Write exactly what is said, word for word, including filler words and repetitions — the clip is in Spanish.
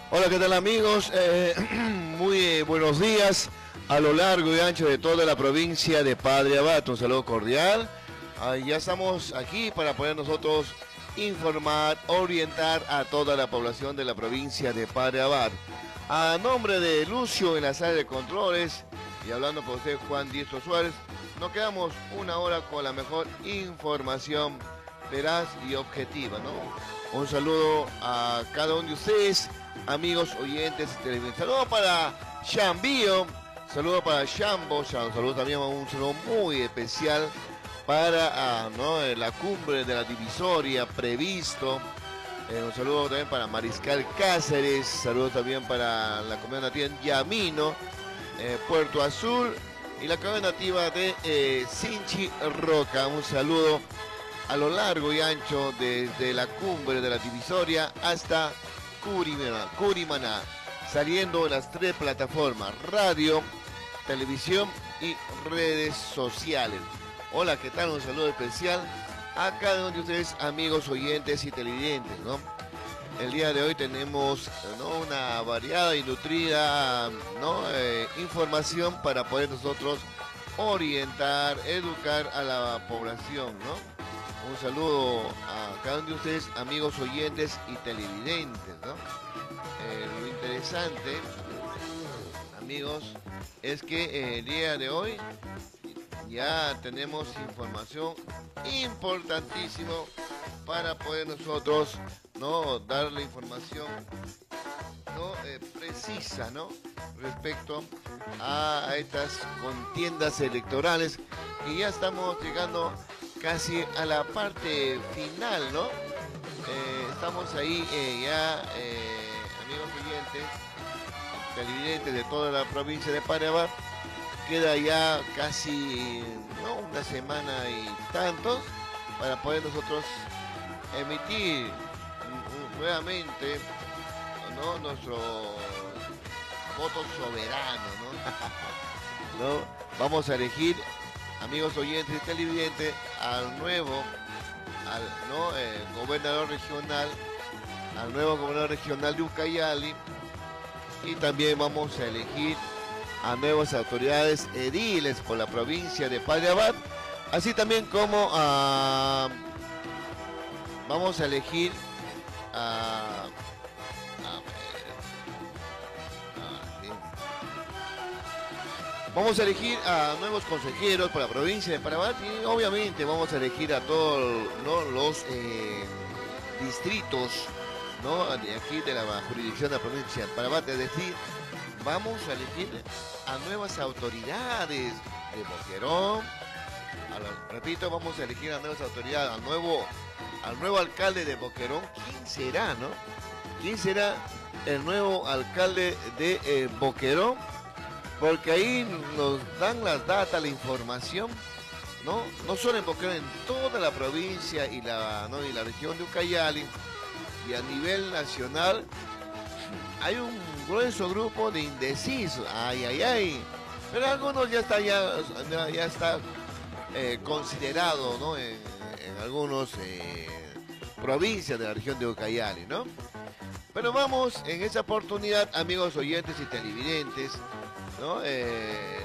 Hola, ¿qué tal amigos? Eh, muy eh, buenos días a lo largo y ancho de toda la provincia de Padre Abad. Un saludo cordial. Ah, ya estamos aquí para poder nosotros informar, orientar a toda la población de la provincia de Padre Abad. A nombre de Lucio en la sala de controles y hablando por usted Juan Diestro Suárez, nos quedamos una hora con la mejor información veraz y objetiva, ¿no? Un saludo a cada uno de ustedes, amigos oyentes de televisión. Saludo para Shambio, saludo para Shambo, saludo también a un saludo muy especial para uh, ¿no? la cumbre de la divisoria previsto. Eh, un saludo también para Mariscal Cáceres, saludo también para la comunidad nativa en Yamino, eh, Puerto Azul y la comunidad nativa de eh, Sinchi Roca. Un saludo a lo largo y ancho desde la cumbre de la divisoria hasta Curimaná, Curimaná, saliendo de las tres plataformas, radio, televisión y redes sociales. Hola, ¿qué tal? Un saludo especial a cada uno de ustedes, amigos oyentes y televidentes, ¿no? El día de hoy tenemos, ¿no?, una variada y nutrida, ¿no?, eh, información para poder nosotros orientar, educar a la población, ¿no? Un saludo a cada uno de ustedes, amigos oyentes y televidentes, ¿no? Eh, lo interesante, amigos, es que eh, el día de hoy ya tenemos información importantísima para poder nosotros, ¿no?, dar la información, ¿no?, eh, precisa, ¿no?, respecto a, a estas contiendas electorales, y ya estamos llegando casi a la parte final, ¿no? Eh, estamos ahí eh, ya, eh, amigos oyentes, televidentes de toda la provincia de Panamá. Queda ya casi, ¿no?, una semana y tantos para poder nosotros emitir nuevamente, ¿no?, nuestro voto soberano, ¿no? ¿No? Vamos a elegir, amigos oyentes y televidentes, al nuevo, al ¿no? eh, gobernador regional, al nuevo gobernador regional de Ucayali, y también vamos a elegir a nuevas autoridades ediles por la provincia de Padre Abad, así también como a, vamos a elegir a, a Vamos a elegir a nuevos consejeros para la provincia de Panamá, y obviamente vamos a elegir a todos, ¿no?, los eh, distritos, ¿no?, de aquí de la jurisdicción de la provincia de Panamá. Es decir, vamos a elegir a nuevas autoridades de Boquerón. A la, repito, vamos a elegir a nuevas autoridades, al nuevo, al nuevo alcalde de Boquerón. ¿Quién será, no? ¿Quién será el nuevo alcalde de eh, Boquerón? Porque ahí nos dan las datas, la información, ¿no? No solo en Boquerón, en toda la provincia y la, ¿no?, y la región de Ucayali, y a nivel nacional hay un grueso grupo de indecisos. Ay, ay, ay. Pero algunos ya está, ya, ya está eh, considerado, ¿no?, en, en algunos eh, provincias de la región de Ucayali, ¿no? Pero vamos, en esta oportunidad, amigos oyentes y televidentes, ¿no?, Eh,